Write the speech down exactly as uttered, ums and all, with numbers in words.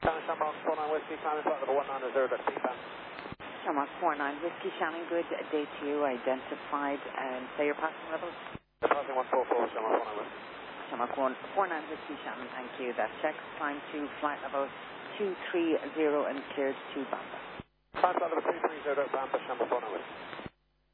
Shannon Shamrock, four nine Whiskey, climbing flight level one nine zero, that's P P A M. Shamrock four nine Whiskey, Shannon, good day to you. Identified and say your passing levels. Passing one four four, Shamrock four nine Whiskey. Shamrock one four nine Whiskey, Shannon, thank you. That's check. Climb to flight level two three zero and cleared to Bamba. Climb flight level two three zero, Bamba, Shamrock four nine Whiskey.